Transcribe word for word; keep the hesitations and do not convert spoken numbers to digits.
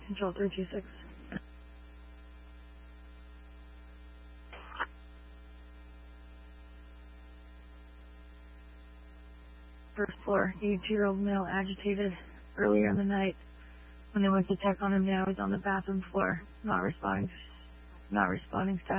Control three two six. First floor, eighty-two-year-old male agitated earlier in the night. When they went to check on him now, he's on the bathroom floor, not responding, not responding status.